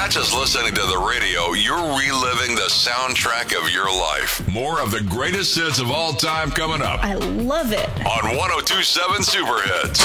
not just listening to the radio, you're reliving the soundtrack of your life. More of the greatest hits of all time coming up. I love it. On 102.7 Super Hits.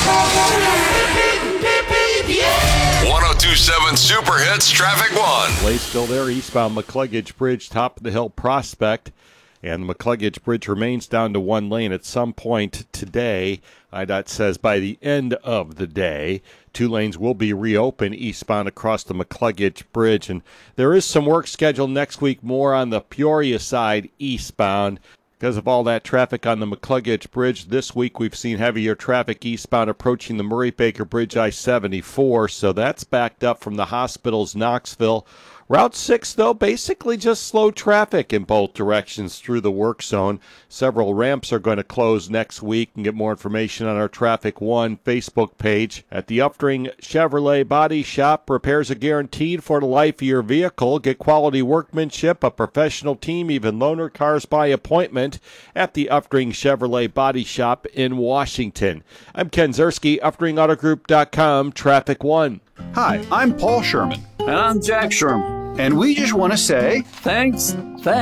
102.7 Super Hits, Traffic 1. Delays still there, eastbound McCluggage Bridge, top of the hill Prospect. And the McCluggage Bridge remains down to one lane at some point today. IDOT says by the end of the day, 2 lanes will be reopened eastbound across the McCluggage Bridge. And there is some work scheduled next week, more on the Peoria side eastbound. Because of all that traffic on the McCluggage Bridge, this week we've seen heavier traffic eastbound approaching the Murray Baker Bridge I-74. So that's backed up from the hospitals, Knoxville. Route 6, though, basically just slow traffic in both directions through the work zone. Several ramps are going to close next week. And get more information on our Traffic 1 Facebook page. At the Uftring Chevrolet Body Shop, repairs are guaranteed for the life of your vehicle. Get quality workmanship, a professional team, even loaner cars by appointment at the Uftring Chevrolet Body Shop in Washington. I'm Ken Zerski, UfteringAutoGroup.com, Traffic 1. Hi, I'm Paul Sherman. And I'm Jack Sherman. And we just want to say thanks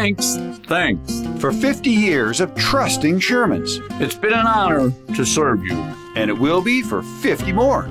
for 50 years of trusting Shermans. It's been an honor to serve you. And it will be for 50 more.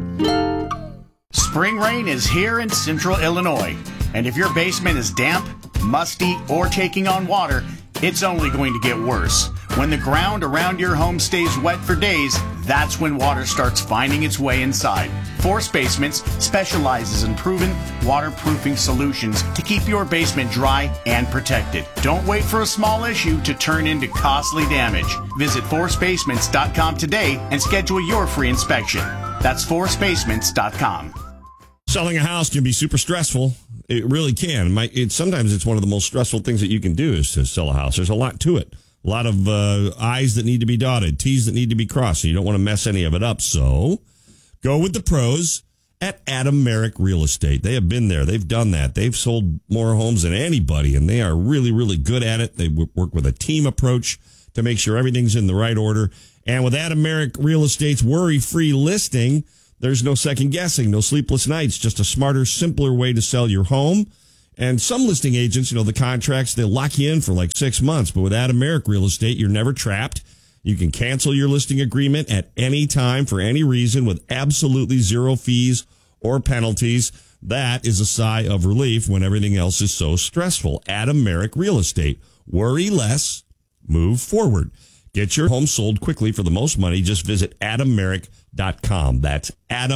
Spring rain is here in central Illinois. And if your basement is damp, musty, or taking on water, it's only going to get worse. When the ground around your home stays wet for days, that's when water starts finding its way inside. Force Basements specializes in proven waterproofing solutions to keep your basement dry and protected. Don't wait for a small issue to turn into costly damage. Visit forcebasements.com today and schedule your free inspection. That's forcebasements.com. Selling a house can be super stressful. It really can. Sometimes it's one of the most stressful things that you can do is to sell a house. There's a lot to it. A lot of I's that need to be dotted, T's that need to be crossed. So you don't want to mess any of it up. So go with the pros at Adam Merrick Real Estate. They have been there. They've done that. They've sold more homes than anybody, and they are really, really good at it. They work with a team approach to make sure everything's in the right order. And with Adam Merrick Real Estate's worry-free listing, there's no second guessing, no sleepless nights, just a smarter, simpler way to sell your home. And some listing agents, the contracts, they'll lock you in for like 6 months. But with Adam Merrick Real Estate, you're never trapped. You can cancel your listing agreement at any time for any reason with absolutely zero fees or penalties. That is a sigh of relief when everything else is so stressful. Adam Merrick Real Estate. Worry less, move forward. Get your home sold quickly for the most money. Just visit AdamMerrick.com. That's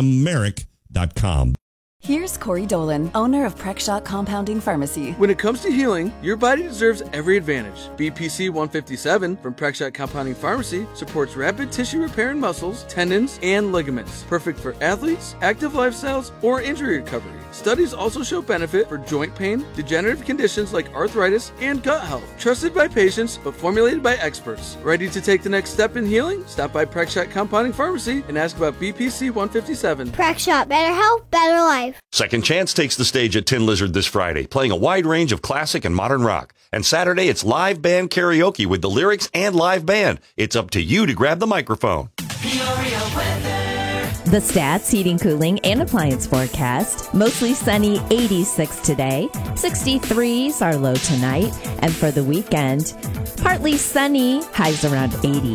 AdamMerrick.com. Here's Corey Dolan, owner of Prexshot Compounding Pharmacy. When it comes to healing, your body deserves every advantage. BPC 157 from Prexshot Compounding Pharmacy supports rapid tissue repair in muscles, tendons, and ligaments. Perfect for athletes, active lifestyles, or injury recovery. Studies also show benefit for joint pain, degenerative conditions like arthritis, and gut health. Trusted by patients, but formulated by experts. Ready to take the next step in healing? Stop by Prexshot Compounding Pharmacy and ask about BPC 157. Prexshot, better health, better life. Second Chance takes the stage at Tin Lizard this Friday, playing a wide range of classic and modern rock. And Saturday, it's live band karaoke with the lyrics and live band. It's up to you to grab the microphone. Peoria weather. The Stats Heating, Cooling, and Appliance forecast. Mostly sunny, 86 today. 63s are low tonight. And for the weekend, partly sunny, highs around 80.